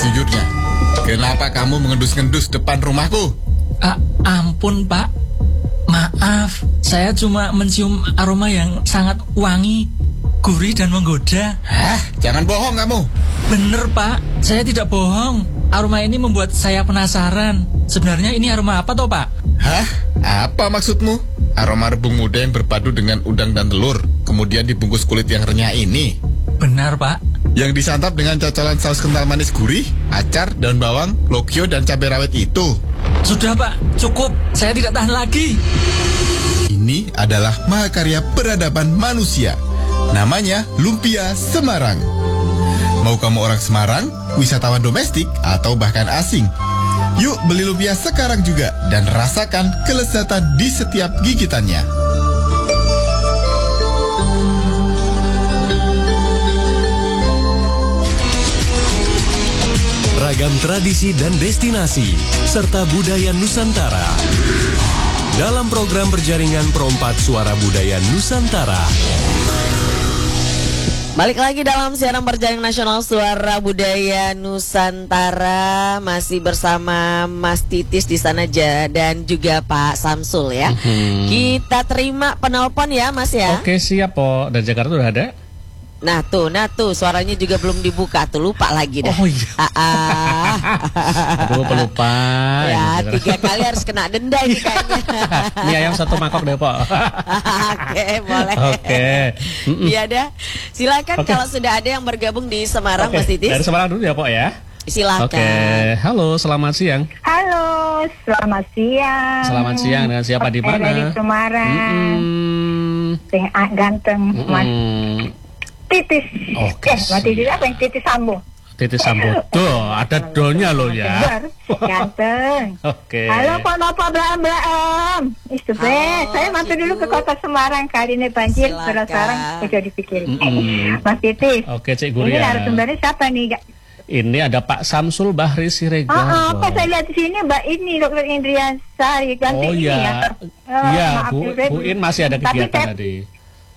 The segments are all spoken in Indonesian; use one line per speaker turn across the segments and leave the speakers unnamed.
sejujurnya. Kenapa kamu mengendus-ngendus depan rumahku?
Ampun Pak, maaf, saya cuma mencium aroma yang sangat wangi, gurih dan menggoda.
Hah? Jangan bohong kamu.
Bener Pak, saya tidak bohong. Aroma ini membuat saya penasaran. Sebenarnya ini aroma apa toh Pak?
Hah? Apa maksudmu? Aroma rebung muda yang berpadu dengan udang dan telur, kemudian dibungkus kulit yang renyah ini.
Benar Pak.
Yang disantap dengan cocolan saus kental manis gurih, acar, daun bawang, lokyo, dan cabai rawit itu.
Sudah Pak, cukup. Saya tidak tahan lagi.
Ini adalah mahakarya peradaban manusia. Namanya Lumpia Semarang. Mau kamu orang Semarang, wisatawan domestik, atau bahkan asing? Yuk beli lumpia sekarang juga dan rasakan kelezatan di setiap gigitannya.
Ragam tradisi dan destinasi, serta budaya Nusantara. Dalam program berjaringan Perompak Suara Budaya Nusantara.
Balik lagi dalam siaran berjaring nasional Suara Budaya Nusantara. Masih bersama Mas Titis di sana dan juga Pak Samsul ya. Kita terima penelpon ya Mas ya.
Oke siap Po, dari Jakarta udah ada.
Nah tuh suaranya juga belum dibuka tuh, lupa lagi dah.
Oh iya. Aduh pelupa.
Ya 3 kali harus kena denda ini kayaknya.
Mie ayam 1 mangkok deh Po.
Oke boleh.
Oke.
Iya dah. Silakan kalau sudah ada yang bergabung di Semarang Mas Titis.
Dari Semarang dulu ya Po ya.
Silakan.
Oke. Halo, selamat siang.
Halo, selamat siang.
Selamat siang, dengan siapa di mana?
Dari Semarang. Sing ganteng Mas Titis.
Oke.
Mas Titis apa yang Titis Sambo?
Titis Sambo. Tuh, ada dolnya loh ya.
Ganteng.
Oke.
Halo Pak Nova Blam. Saya mampir dulu ke kota Semarang, kali ini banjir. Sekarang sudah dipikirin. Mas Titis.
Oke, Cik Guria.
Ini narasumbernya siapa nih?
Ini ada Pak Samsul Bahri Siregar.
Apa saya lihat di sini Mbak ini Dr. Indrian Sari ganti ini ya.
Iya, Bu In masih ada kegiatan tadi.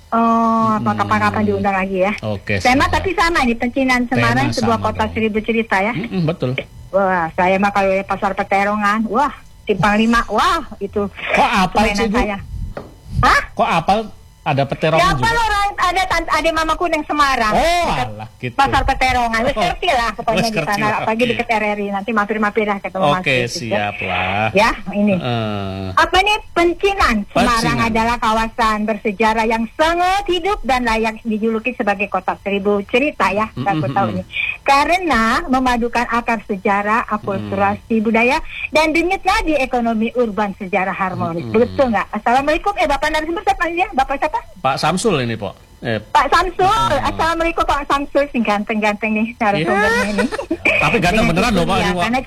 Kapan-kapan diundang lagi ya.
Oke.
Tema tapi sama nih, Pecinan Semarang sebuah kota dong. 1000 cerita ya.
Betul.
Wah, saya mah kalau pasar Peterongan, wah, Simpang 5, wah itu.
Kok apa sih saya?
Hah?
Kok apa ada Peterongan juga?
Ya apa ada mamaku yang Semarang.
Oh, alah gitu.
Pasar Peterongan, wis ngerti lah pokoknya di sana, apalagi di RRI nanti mampir-mampir lah ketemu Mas.
Oke, siap lah.
Ya, ini. Apa nih Pecinan Semarang adalah kawasan bersejarah yang sangat hidup dan layak dijuluki sebagai kota 1000 cerita ya, aku tahu nih. Karena memadukan akar sejarah, akulturasi budaya dan denyutnya di ekonomi urban sejarah harmonis. Betul nggak? Assalamualaikum, Bapak narasumber siapa ya? Bapak siapa?
Pak Samsul ini, Po.
Pak Samsul, Assalamualaikum Pak Samsul, sing ganteng-ganteng nih narasumbernya ini.
Tapi ganteng beneran loh Pak.
Ya, karena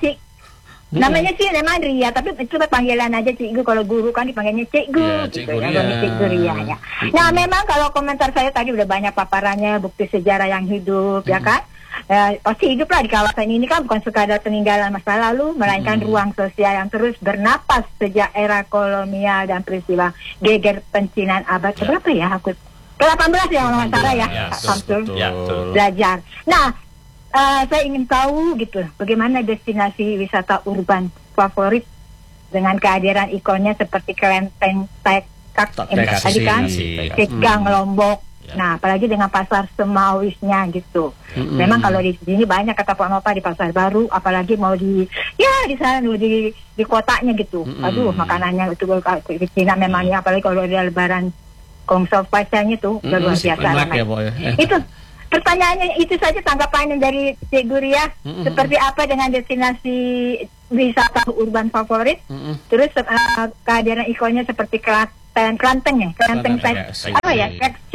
namanya sih memang Ria, tapi itu panggilan aja Cikgu, kalau guru kan dipanggilnya Cikgu, gitu ya, Cikgu Ria ya. Nah memang kalau komentar saya tadi udah banyak paparannya, bukti sejarah yang hidup ya kan. Pasti hidup lah di kawasan ini kan, bukan sekadar peninggalan masa lalu, melainkan ruang sosial yang terus bernapas sejak era kolonial dan peristiwa geger Pecinan abad berapa ya? Aku ke-18 ya kalau nggak salah ya, Pak Samsul belajar. Nah, saya ingin tahu gitu, bagaimana destinasi wisata urban favorit dengan kehadiran ikonnya seperti Kelenteng Tekak tadi kan, Gang Lombok. Nah, apalagi dengan pasar Semawisnya gitu. Memang kalau di sini banyak kata Pak Nova di Pasar Baru, apalagi mau di sana di kotanya gitu. Aduh, makanannya itu ke Cina memang ya, apalagi kalau ada Lebaran Kongsow pasarnya tuh luar biasa ramai. Itu pertanyaannya itu saja, tanggapannya dari Cik Guria. Seperti apa dengan destinasi wisata urban favorit? Terus kehadiran ikonnya seperti Kelenteng apa ya?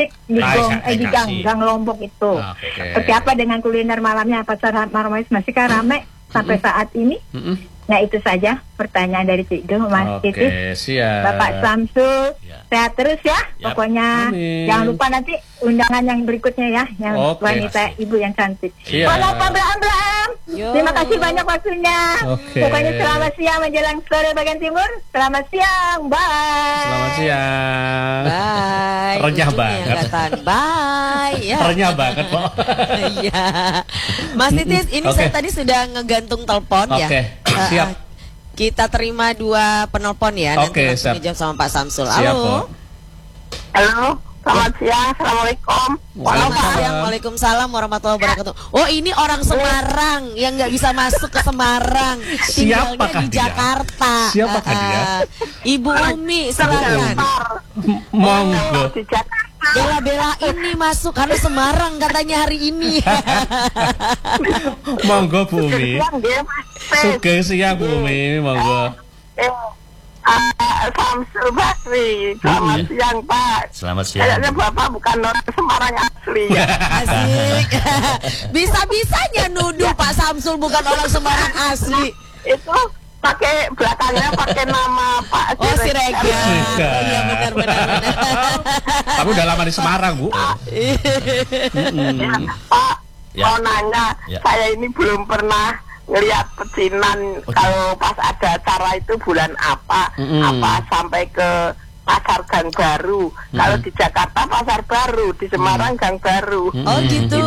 Di Gang Lombok itu. Seperti apa dengan kuliner malamnya? Pasar Marmais masih kan ramai sampai saat ini? Nah itu saja pertanyaan dari Cikgu Mas Titis.
Siap.
Bapak Samsul sehat terus ya. Pokoknya jangan lupa nanti undangan yang berikutnya ya, yang wanita ibu yang cantik. Kalau Pak Bram
Yo.
Terima kasih banyak waktunya.
Oke.
Pokoknya selamat siang menjelang sore bagian timur. Selamat siang, bye.
Selamat siang.
Bye.
Renyah
Ujungnya
banget.
angkatan. Bye. Ya.
Renyah banget kok.
Iya. Mas Titis, ini
Oke.
saya tadi sudah ngegantung telepon ya.
Oke, siap.
Kita terima 2 penelpon ya.
Oke,
Nanti langsung
siap.
dijawab sama Pak Samsul.
Siap,
Halo.
Po.
Halo, selamat siang. Assalamualaikum.
Selamat siang, Waalaikumsalam warahmatullahi wabarakatuh. Oh, ini orang Semarang yang nggak bisa masuk ke Semarang, tinggalnya
Siapakah
di
dia?
Jakarta.
Siapakah dia?
Ibu Umi, silakan.
Monggo.
Di Jakarta.
Bela-belain nih masuk karena Semarang katanya hari ini.
Monggo Bu Umi.
Siang dia, Mas.
Sugeng siang Bu Umi, monggo.
Samsul Basri. Selamat siang, Pak.
Selamat siang.
Kayaknya Bapak bukan orang Semarang asli ya.
Asik. Bisa-bisanya nuduh Pak Samsul bukan orang Semarang asli.
Itu pakai belakangnya pakai nama Pak
Oh, Siregar.
Siregar.
Iya, benar.
Tapi udah lama di Semarang, Bu.
Ya, Pak,
Ya.
mau nanya,
Ya.
saya ini belum pernah ngelihat pecinan kalau pas ada acara itu bulan apa, apa sampai ke Pasar Gang Baru. Kalau di Jakarta Pasar Baru, di Semarang Gang Baru.
Oh, gitu.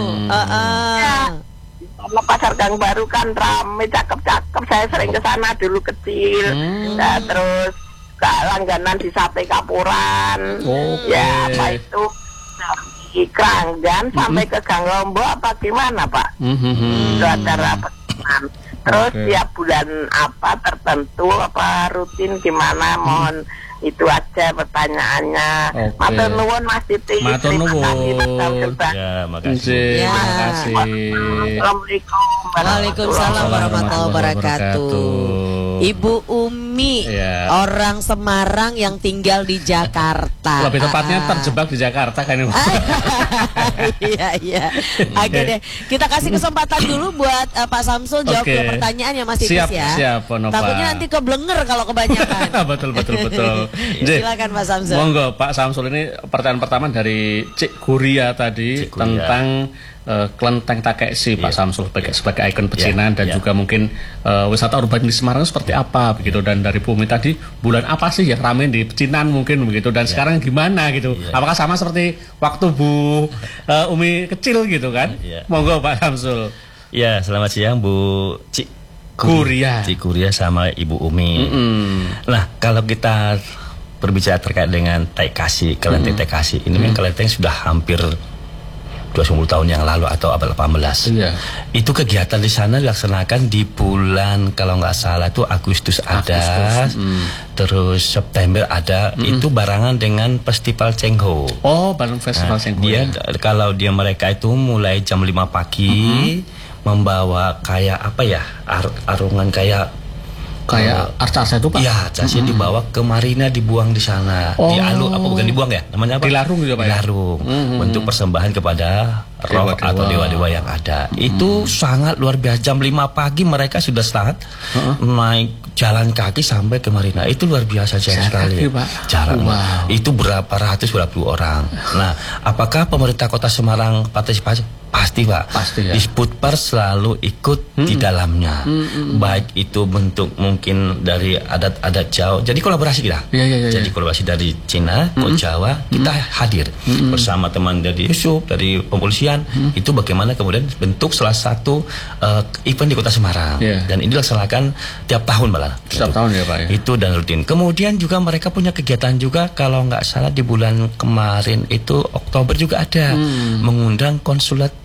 Ya. Karena Pasar Gang Baru kan rame, cakep-cakep. Saya sering ke sana dulu kecil. Nah, terus langganan di Sate Kapuran.
Oke.
Ya, apa itu dari Keranggan sampai ke Gang Lombok apa gimana, Pak? Itu acara pecinan. Terus
Oke.
tiap bulan apa tertentu apa rutin gimana? Mohon itu aja pertanyaannya.
Oke.
Matur nuwun Mas Titi.
Matur
Terima kasih,
nuwun.
Mas Samsul Basri.
Ya, makasih.
Terima
Ya.
kasih.
Assalamualaikum
Waalaikumsalam warahmatullahi wabarakatuh. Ibu Umi,
Iya.
orang Semarang yang tinggal di Jakarta.
Lebih tepatnya terjebak di Jakarta kan ini.
Iya. Oke deh, kita kasih kesempatan dulu buat Pak Samsul jawab
Oke.
dua pertanyaan ya Mas Titis
Siap,
ya.
siap, Nova.
Takutnya nanti keblenger kalau kebanyakan.
betul. Jadi,
Silakan Pak Samsul.
monggo Pak Samsul, ini pertanyaan pertama dari Cik Guria tadi
Cik Guria.
tentang kelenteng Takeshi, Pak Samsul sebagai ikon pecinan dan
Iya.
juga mungkin wisata urban di Semarang seperti apa begitu, dan dari Bumi tadi bulan apa sih yang ramai di pecinan mungkin begitu, dan sekarang gimana gitu, apakah sama seperti waktu Bu Umi kecil gitu kan?
Iya.
Monggo Pak Samsul.
Ya, selamat siang Bu Cik
Guria.
Cik Guria sama Ibu Umi. Nah, kalau kita berbicara terkait dengan Takeshi, kelenteng Takeshi, ini kan kelenteng sudah hampir 20 tahun yang lalu atau abad 18.
Iya.
Itu kegiatan di sana dilaksanakan di bulan kalau nggak salah itu Agustus ada, terus September ada. Itu barengan dengan festival Cengho.
Oh, bareng festival
Nah,
Cengho
dia
ya.
kalau dia mereka itu mulai jam 5 pagi membawa kayak apa ya, arungan kayak
arca-arca itu Pak?
iya, jasnya dibawa ke marina, dibuang di sana.
Oh.
Dialu apa bukan dibuang ya? Namanya apa?
Dilarung gitu, Pak, ya?
Dilarung. Bentuk persembahan kepada roh
Dewa-dewa.
atau dewa-dewa yang ada. Itu sangat luar biasa. Jam 5 pagi mereka sudah start naik jalan kaki sampai ke marina. Itu luar biasa
Jalan
sekali.
kaki, Pak?
Jarak.
Wow.
Itu berapa ratus berapa puluh orang. Nah, apakah pemerintah Kota Semarang partisipasi? Pasti Pak.
Pasti, ya.
Disputper selalu ikut di dalamnya. Baik itu bentuk mungkin dari adat-adat Jawa. Jadi kolaborasi kita.
Iya.
Jadi kolaborasi dari Cina ke Jawa, kita hadir bersama teman dari Yusuf, dari kepolisian. Itu bagaimana kemudian bentuk salah satu event di Kota Semarang.
Iya.
Dan ini dilaksanakan tiap tahun malah.
Setiap tahun ya, Pak, ya?
Itu dan rutin. Kemudian juga mereka punya kegiatan juga, kalau nggak salah di bulan kemarin itu Oktober juga ada mengundang konsulat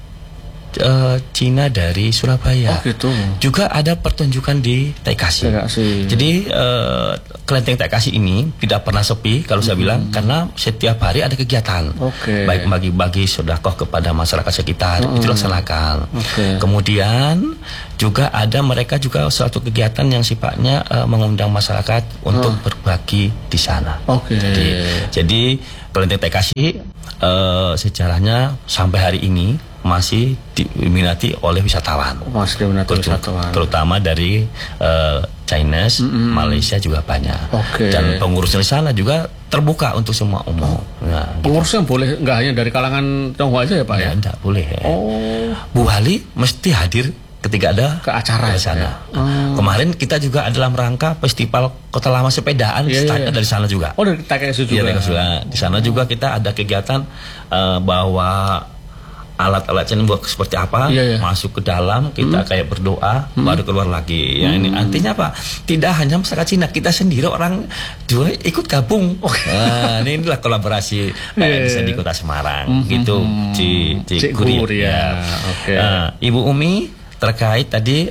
Cina dari Surabaya.
Oh, gitu.
Juga ada pertunjukan di Takeshi.
Takeshi.
Jadi kelenteng Takeshi ini tidak pernah sepi kalau saya bilang, karena setiap hari ada kegiatan.
Oke.
Baik bagi-bagi sedekah kepada masyarakat sekitar, itu laksanakan.
Oke.
Kemudian juga ada mereka juga suatu kegiatan yang sifatnya mengundang masyarakat untuk berbagi di sana.
Oke.
Jadi kelenteng Takeshi sejarahnya sampai hari ini masih diminati oleh wisatawan.
Mas Dewanata wisatawan.
Terutama dari Chinese, Malaysia juga banyak.
Oke.
Dan pengurusnya di sana juga terbuka untuk semua umum. Nah,
Pengurusnya boleh nggak hanya dari kalangan Tionghoa aja ya Pak ya?
ya enggak boleh.
Oh.
Bu Wali mesti hadir ketika ada
ke acara
di sana. Kemarin kita juga dalam rangka festival Kota Lama Sepedaan, startnya dari sana juga.
Oh, dari TKSU juga.
Iya, di sana juga kita ada kegiatan bawa alat-alat buat seperti apa, masuk ke dalam, kita kayak berdoa, baru keluar lagi. Ya, ini artinya apa? Tidak hanya masyarakat Cina, kita sendiri orang juga ikut gabung. Inilah kolaborasi bisa di Kota Semarang, gitu, Cik Guri. Ya. Ibu Umi terkait tadi.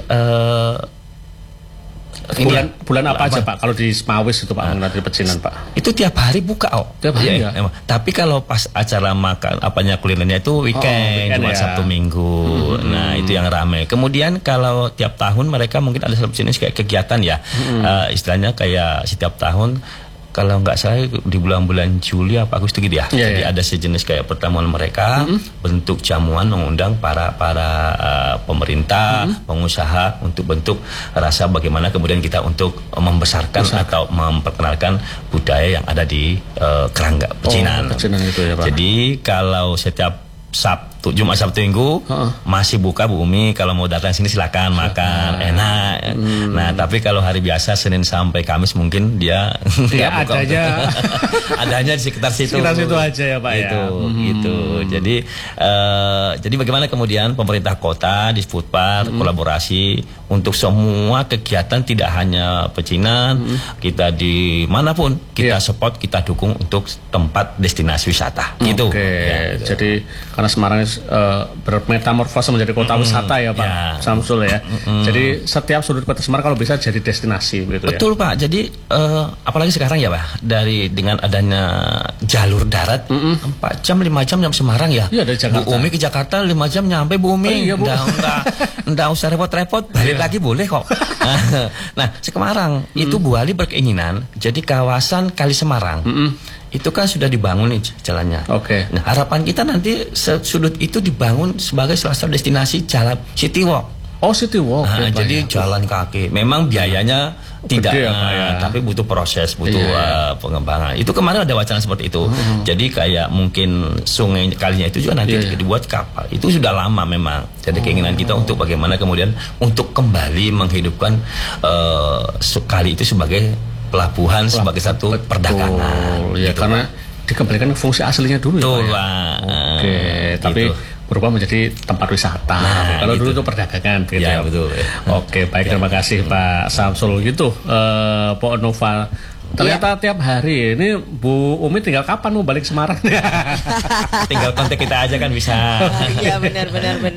Bulan apa aja Pak kalau di Semawis itu Pak, nanti Pecinan Pak?
Itu tiap hari buka
tiap hari ya?
Tapi kalau pas acara makan kulinernya itu weekend cuma Sabtu Minggu. Nah itu yang ramai. Kemudian kalau tiap tahun mereka mungkin ada jenis kayak kegiatan ya, istilahnya kayak setiap tahun. Kalau nggak salah di bulan-bulan Juli apa Agustus gitu ya. Jadi ada sejenis kayak pertemuan mereka, bentuk jamuan mengundang para pemerintah, pengusaha untuk bentuk rasa bagaimana kemudian kita untuk membesarkan atau memperkenalkan budaya yang ada di Kerangga Pecinan.
Itu ya, Pak.
Jadi kalau setiap Jumat Sabtu Minggu masih buka Bu Umi, kalau mau datang sini silakan makan enak. Nah tapi kalau hari biasa Senin sampai Kamis mungkin dia buka adanya di sekitar situ.
Sekitar situ aja ya Pak
gitu. Jadi bagaimana kemudian pemerintah kota di Foodpark kolaborasi untuk semua kegiatan, tidak hanya Pecinan, kita di manapun kita support, kita dukung untuk tempat destinasi wisata. Gitu.
Jadi karena Semarang bermetamorfose menjadi kota wisata ya Pak Samsul ya. Jadi setiap sudut kota Semarang kalau bisa jadi destinasi begitu.
Betul Pak. Jadi apalagi sekarang ya Pak, dengan adanya jalur darat 4 jam 5 jam nyampe Semarang ya.
Iya, dari Jakarta.
Bu Umi ke Jakarta 5 jam nyampe Bu Umi. Nggak usah repot-repot, balik lagi boleh kok. Nah Semarang itu Bu Ali berkeinginan jadi kawasan Kali Semarang. Itu kan sudah dibangun nih jalannya. Nah harapan kita nanti sudut itu dibangun sebagai salah satu destinasi jalan City Walk.
City Walk.
Jadi jalan kaki. Memang biayanya tidak, tapi butuh proses, butuh pengembangan. Itu kemarin ada wacana seperti itu. Jadi kayak mungkin sungai kalinya itu juga nanti dibuat kapal. Itu sudah lama memang. Jadi keinginan kita untuk bagaimana kemudian untuk kembali menghidupkan kali itu sebagai pelabuhan, sebagai satu perdagangan.
Ya gitu, karena dikembalikan fungsi aslinya dulu.
Betul,
tapi berubah menjadi tempat wisata. Kalau dulu itu perdagangan gitu ya.
Betul.
Baik, terima kasih Pak Samsul gitu. Pak Nova. Ternyata tiap hari ini Bu Umi tinggal kapan mau balik Semarang?
Tinggal kontak kita aja kan bisa.
Iya benar.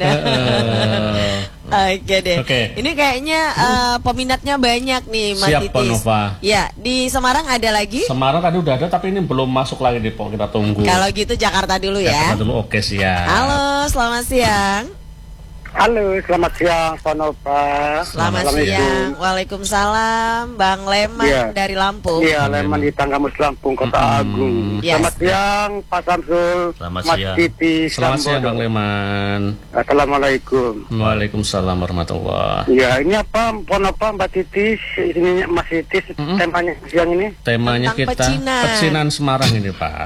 Oke deh. Ini kayaknya peminatnya banyak nih Mas
Siap,
Titis.
Nova.
Ya, di Semarang ada lagi?
Semarang tadi udah ada tapi ini belum masuk lagi di Pok, kita tunggu.
Kalau gitu Jakarta dulu ya.
Jakarta dulu, siap.
Halo, selamat siang.
Halo, selamat siang, Nova.
Selamat siang. Waalaikumsalam, Bang Leman dari Lampung.
Iya, Leman di Tanggamus Lampung, Kota Agung. Selamat siang, Pak Samsul.
Selamat
Mas
siang.
Titi.
Selamat siang, Bang Leman.
Assalamualaikum.
Waalaikumsalam warahmatullahi.
Ya, ini apa, Nova, Mbak Titis, ini Mas Titis, temanya siang ini?
Temanya
tentang
kita Pecinan Semarang ini, Pak.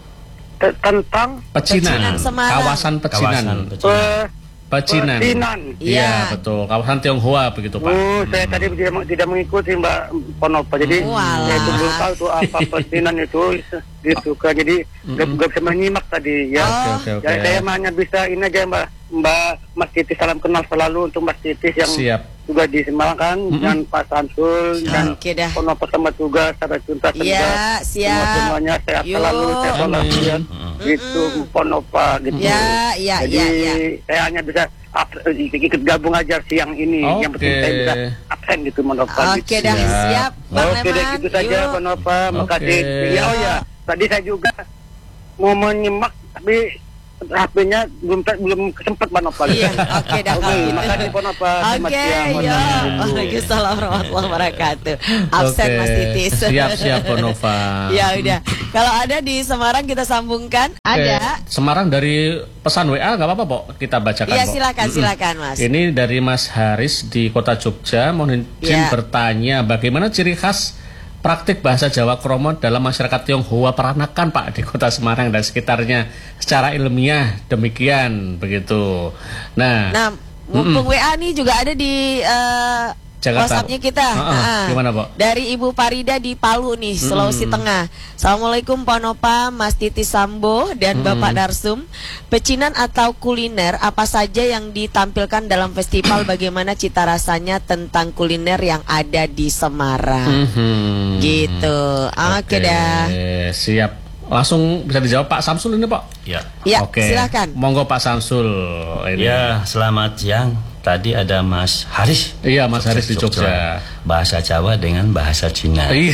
Tentang
Pecinan
Semarang.
Kawasan Pecinan. Pecinan. Iya, betul. Kawasan Tionghoa begitu, Pak.
Saya tadi tidak mengikuti Mbak Nova. Jadi saya itu belum tahu tuh apa Pecinan itu gitu kan. Jadi nggak bisa menyimak tadi ya.
Oke.
Jadi saya hanya bisa ini aja Mbak Mas Titis, salam kenal selalu untuk Mas Titis yang juga di Semarang kan, dan Pak Samsul dan Nova sama juga sahabat tuntas.
Iya, siap.
Semuanya sehat selalu, sehat walafiat. Gitu Nova gitu.
Iya.
Saya hanya bisa ikut gabung aja siang ini. Yang penting saya bisa absen gitu Nova.
Oke, dah siap Bang Leman.
Oke, gitu saja Nova. Makasih. Ya, tadi saya juga mau menyimak tapi HP-nya belum sempat Pak Nova.
Iya, oke dah kalau gitu.
Makasih Pak Nova.
Oke, ya. Waalaikumsalam warahmatullahi wabarakatuh. Absen Mas Titis.
Siap Pak Nova.
Ya udah. Kalau ada di Semarang kita sambungkan. Ada.
Semarang dari pesan WA nggak apa-apa, Pok. Kita bacakan.
Iya, silakan Mas.
Ini dari Mas Haris di Kota Jogja, mohon izin bertanya, bagaimana ciri khas praktik bahasa Jawa Kromo dalam masyarakat Tionghoa Peranakan Pak di Kota Semarang dan sekitarnya secara ilmiah, demikian begitu. Nah
mumpung WA nih juga ada di WhatsApp-nya kita.
Gimana, Pak?
Dari Ibu Farida di Palu nih, Sulawesi Tengah. Assalamualaikum Pak Nova, Mas Titi Sambo dan Bapak Darsum. Pecinan atau kuliner apa saja yang ditampilkan dalam festival? Bagaimana cita rasanya tentang kuliner yang ada di Semarang? Gitu. Oke dah.
Siap. Langsung bisa dijawab Pak Samsul ini, Pak?
Ya.
Ya, silakan.
Monggo Pak Samsul. Ini.
Ya, selamat siang. Tadi ada Mas Haris.
Iya, Mas Haris di Jogja.
Bahasa Jawa dengan bahasa Cina.
Iya.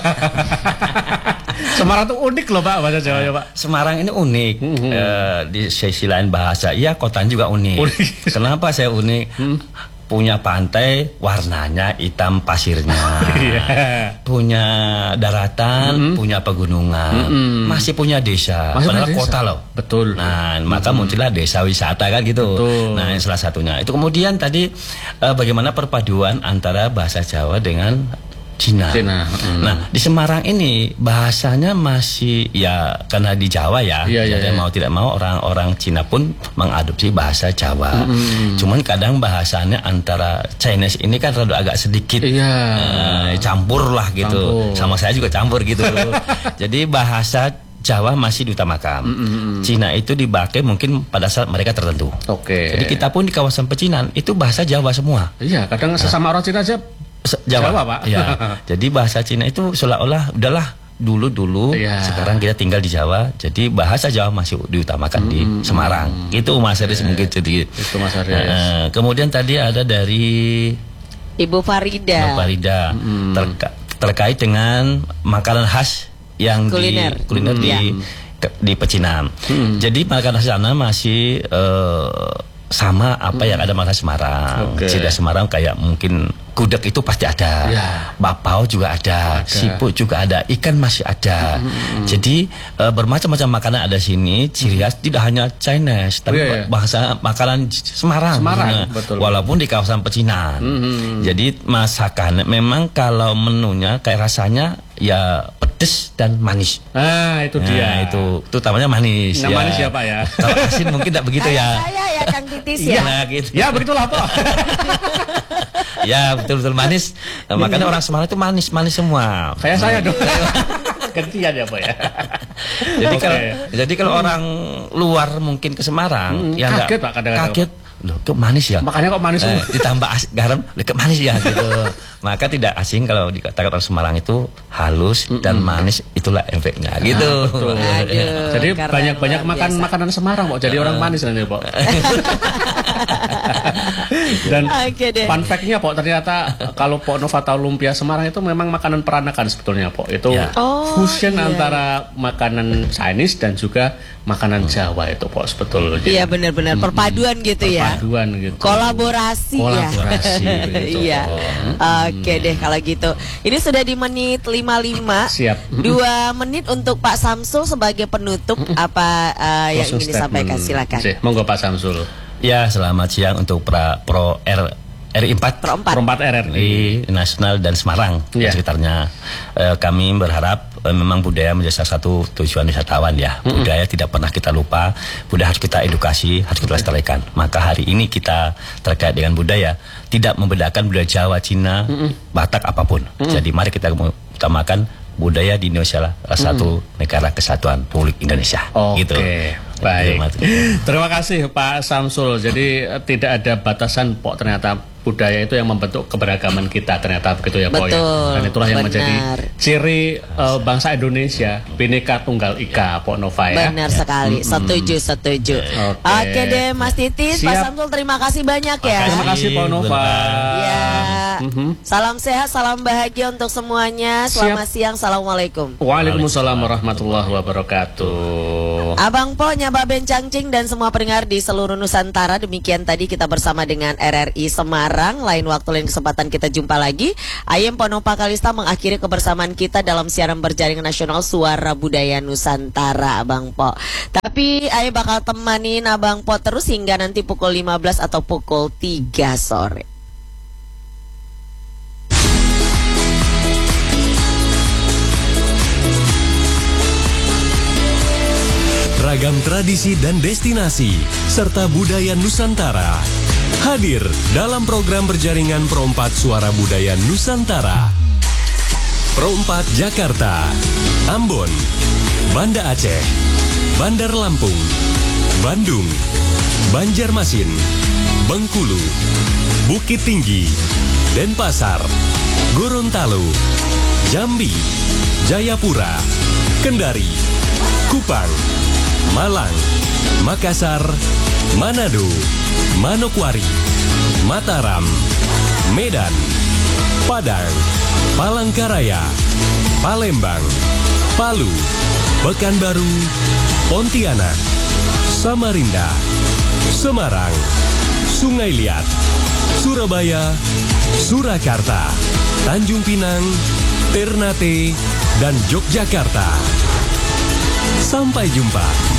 Semarang tuh unik loh Pak, bahasa Jawa ya Pak.
Semarang ini unik. Di sisi lain bahasa, iya kotanya juga unik. Kenapa saya unik? Punya pantai warnanya hitam pasirnya, punya daratan, punya pegunungan, masih punya desa, padahal kota loh.
Betul.
Nah, maka muncullah desa wisata kan gitu.
Betul.
Nah, salah satunya itu. Kemudian tadi bagaimana perpaduan antara bahasa Jawa dengan Cina. Nah, di Semarang ini bahasanya masih ya karena di Jawa ya. Jadi mau tidak mau orang-orang Cina pun mengadopsi bahasa Jawa. Cuman kadang bahasanya antara Chinese ini kan rada agak sedikit campur lah gitu. Sama saya juga campur gitu. Jadi bahasa Jawa masih diutamakan. Cina itu dipakai mungkin pada saat mereka tertentu. Jadi kita pun di kawasan pecinan itu bahasa Jawa semua.
Iya, kadang sesama orang Cina aja Jawa Pak.
Ya. Jadi bahasa Cina itu seolah-olah udahlah dulu sekarang kita tinggal di Jawa, jadi bahasa Jawa masih diutamakan di Semarang. Itu Mas Haris mungkin jadi.
Itu Mas Haris.
Kemudian tadi ada dari
Ibu Farida.
Terkait dengan makanan khas yang kuliner di Pecinan. Jadi makanan khas sana masih sama apa yang ada makanan Semarang. Cida Semarang kayak mungkin gudeg itu pasti ada, bapau juga ada, siput juga ada, ikan masih ada. Jadi bermacam-macam makanan ada sini. Ciri khas tidak hanya Chinese, tapi bahasa makanan Semarang.
Betul.
Walaupun di kawasan Pecinan. Jadi masakan memang kalau menunya kayak rasanya ya pedes dan manis.
Itu dia.
Itu utamanya manis.
Nah, manis ya Pak ya.
Kalau asin mungkin tidak begitu ya.
Saya ya Kang Titis ya.
Gitu.
Ya begitulah Pak.
Ya betul-betul manis. Makanya orang Semarang itu manis semua.
Kayak saya dong. Gantian ya Pak ya.
Jadi kalau orang luar mungkin ke Semarang ya
kaget Pak kadang-kadang.
Kaget. Loh, kok manis ya?
Makanya kok manis semua.
Ditambah garam, kok manis ya gitu. Maka tidak asing kalau dikatakan orang Semarang itu halus dan manis, itulah efeknya gitu.
Betul. Jadi banyak-banyak makan makanan Semarang Pak. Jadi orang manis nanti Pak. Dan fun fact-nya Pak, ternyata kalau Pak Nova tahu lumpia Semarang itu memang makanan peranakan sebetulnya Pak. Itu fusion antara makanan Chinese dan juga makanan Jawa itu Pak sebetulnya.
Iya benar-benar perpaduan gitu ya.
Perpaduan gitu.
Kolaborasi ya.
Gitu.
Iya. Oke deh kalau gitu. Ini sudah di menit 55.
Siap.
2 menit untuk Pak Samsul sebagai penutup apa yang ingin disampaikan, silakan.
Monggo Pak Samsul.
Ya, selamat siang untuk Pro RI 4 RRI Nasional dan Semarang dan sekitarnya. Kami berharap memang budaya menjadi salah satu tujuan wisatawan ya. Budaya tidak pernah kita lupa, budaya harus kita edukasi, harus kita lestarikan. Maka hari ini kita terkait dengan budaya tidak membedakan budaya Jawa, Cina, Batak apapun. Jadi mari kita utamakan budaya di Indonesia lah, satu negara kesatuan Republik Indonesia. Gitu.
Baik. Terima kasih Pak Samsul. Jadi tidak ada batasan Pok, ternyata budaya itu yang membentuk keberagaman kita, ternyata begitu ya Pok ya. Dan itulah yang menjadi ciri bangsa Indonesia, Bhinneka Tunggal Ika Pok Nova ya.
Benar sekali. Setuju. Oke deh Mas Titis, Pak Samsul terima kasih banyak ya.
Terima kasih Pok Nova.
Ya. Salam sehat, salam bahagia untuk semuanya. Selamat siang. Assalamualaikum.
Waalaikumsalam warahmatullahi wabarakatuh.
Abang Po, Nyaba Bencangcing dan semua pendengar di seluruh Nusantara. Demikian tadi kita bersama dengan RRI Semarang. Lain waktu, lain kesempatan kita jumpa lagi. Ayem Ponopa Kalista mengakhiri kebersamaan kita dalam siaran berjaringan nasional Suara Budaya Nusantara, Abang Po. Tapi Ayem bakal temanin Abang Po terus hingga nanti pukul 15 atau pukul 3 sore.
Ragam tradisi dan destinasi serta budaya Nusantara hadir dalam program berjaringan Perompat Suara Budaya Nusantara. Perompat Jakarta, Ambon, Banda Aceh, Bandar Lampung, Bandung, Banjarmasin, Bengkulu, Bukit Tinggi, Denpasar, Gorontalo, Jambi, Jayapura, Kendari, Kupang, Malang, Makassar, Manado, Manokwari, Mataram, Medan, Padang, Palangkaraya, Palembang, Palu, Pekanbaru, Pontianak, Samarinda, Semarang, Sungai Liat, Surabaya, Surakarta, Tanjung Pinang, Ternate, dan Yogyakarta. Sampai jumpa.